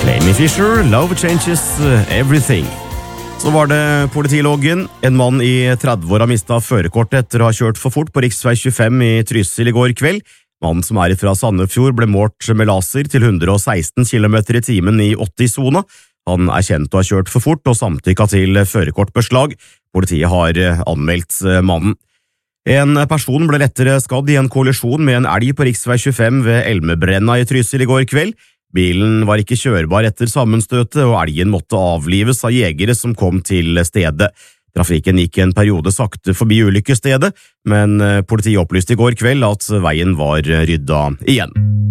Amy Fisher, Love Changes Everything. Så var det politiloggen. En mann i 30 år har mistet førerkortet etter å ha kjørt for fort på riksvei 25 i Trysil i går kveld. Mannen som fra Sandefjord ble målt med laser til 116 km i timen i 80-sona. Han kjent å ha kjørt for fort og samtykket til førerkortbeslag. Politiet har anmeldt mannen. En person ble lettere skadd i en kollisjon med en elg på riksvei 25 ved Elmebrenna i Trysil i går kveld. Bilen var ikke kjørbar etter sammenstøtet, og elgen måtte avlives av jegere som kom til stedet. Trafikken gikk en periode sakte forbi ulykkesstedet, men politiet opplyste i går kveld at veien var rydda igjen.